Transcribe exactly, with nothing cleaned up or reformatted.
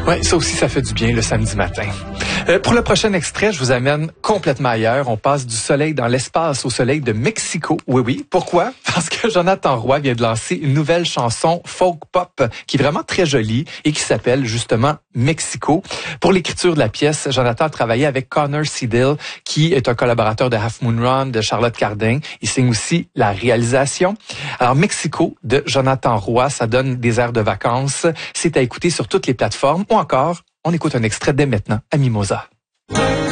Ouais, ça aussi, ça fait du bien le samedi matin. Euh, pour le prochain extrait, je vous amène complètement ailleurs. On passe du soleil dans l'espace au soleil de Mexico. Oui, oui. Pourquoi? Parce que Jonathan Roy vient de lancer une nouvelle chanson folk pop qui est vraiment très jolie et qui s'appelle justement Mexico. Pour l'écriture de la pièce, Jonathan a travaillé avec Connor Seidel, qui est un collaborateur de Half Moon Run, de Charlotte Cardin. Il signe aussi la réalisation. Alors, Mexico de Jonathan Roy, ça donne des airs de vacances. C'est à écouter sur toutes les plateformes ou encore, on écoute un extrait dès maintenant à Mimosa.